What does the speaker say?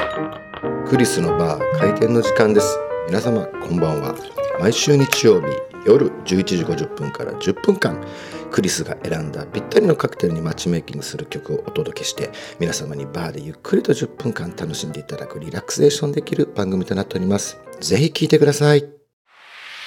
クリスのバー開店の時間です。皆様こんばんは。毎週日曜日夜11時50分から10分間、クリスが選んだぴったりのカクテルにマッチメイキングする曲をお届けして、皆様にバーでゆっくりと10分間楽しんでいただくリラクゼーションできる番組となっております。ぜひ聴いてください。